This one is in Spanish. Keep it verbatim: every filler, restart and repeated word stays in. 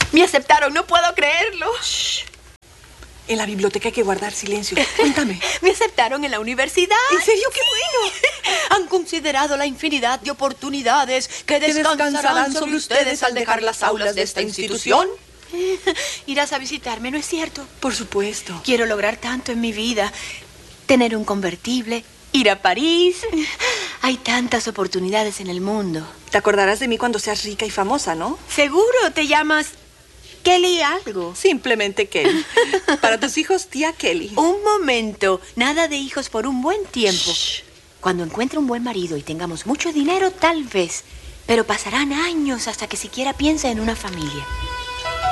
Me aceptaron, no puedo creerlo. Shh. En la biblioteca hay que guardar silencio. Cuéntame. Me aceptaron en la universidad. ¿En serio? ¡Qué bueno! Han considerado la infinidad de oportunidades que descansarán, descansarán sobre ustedes al dejar las aulas de esta institución. Irás a visitarme, ¿no es cierto? Por supuesto. Quiero lograr tanto en mi vida. Tener un convertible, ir a París. Hay tantas oportunidades en el mundo. Te acordarás de mí cuando seas rica y famosa, ¿no? Seguro te llamas Kelly algo. Simplemente Kelly. Para tus hijos, tía Kelly. Un momento. Nada de hijos por un buen tiempo. Shh. Cuando encuentre un buen marido y tengamos mucho dinero, tal vez. Pero pasarán años hasta que siquiera piense en una familia.